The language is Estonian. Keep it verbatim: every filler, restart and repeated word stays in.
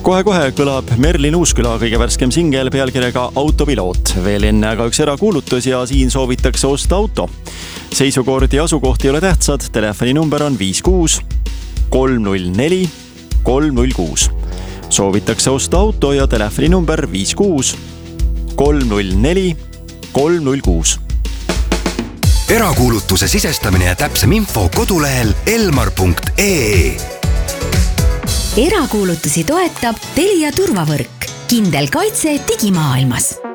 Kohe-kohe kõlab Merlin Uusküla kõige värskem singel pealkirjaga Autopiloot. Veel enne aga üks erakuulutus ja siin soovitakse osta auto. Seisukord ja asukoht ei ole tähtsad. Telefoninumber on viis kuus kolm null neli kolm null kuus. Soovitakse osta auto ja telefoninumber viis kuus kolm null neli kolm null kuus. Erakuulutuse sisestamine ja täpsem info kodulehel elmar punkt ee. Erakuulutusi toetab Telia turvavõrk. Kindel kaitse digimaailmas.